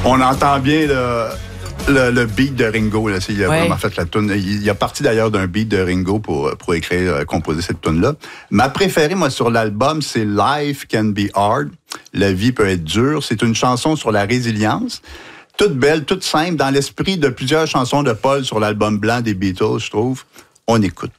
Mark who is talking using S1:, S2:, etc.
S1: On entend bien le beat de Ringo. Là, il a vraiment fait la tune. Il a parti d'ailleurs d'un beat de Ringo pour composer cette tune-là. Ma préférée, moi, sur l'album, c'est Life Can Be Hard. La vie peut être dure. C'est une chanson sur la résilience. Toute belle, toute simple, dans l'esprit de plusieurs chansons de Paul sur l'album blanc des Beatles, je trouve. On écoute.